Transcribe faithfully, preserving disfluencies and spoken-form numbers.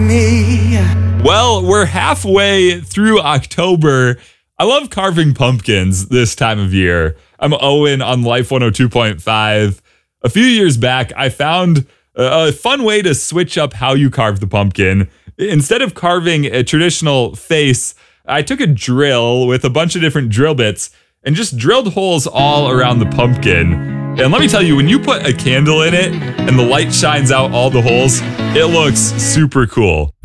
Me. Well, we're halfway through October. I love carving pumpkins this time of year. I'm Owen on Life one oh two point five. A few years back, I found a fun way to switch up how you carve the pumpkin. Instead of carving a traditional face, I took a drill with a bunch of different drill bits and just drilled holes all around the pumpkin. And let me tell you, when you put a candle in it and the light shines out all the holes, it looks super cool.